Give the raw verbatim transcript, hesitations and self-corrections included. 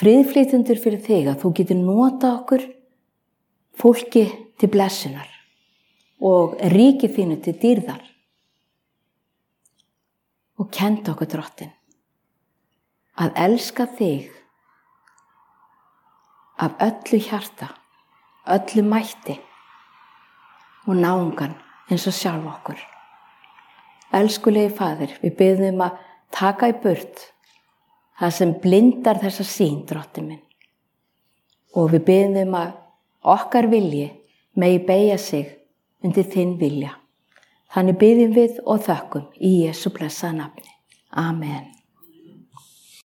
friðflytjendur fyrir þig að þú getur notað okkur fólki til blessunar og ríki þínu til dýrðar. Og kennt okkur, Drottinn, að elska þig af öllu hjarta, öllu mætti og náungan eins og sjálf okkur. Elskulegi Faðir, við biðjum að taka í burt það sem blindar þessa sýn, Drottinn minn. Og við biðjum að okkar vilji megi beygja sig undir þinn vilja. Þannig biðjum við og þökkum í Jesú blessaða nafni. Amen.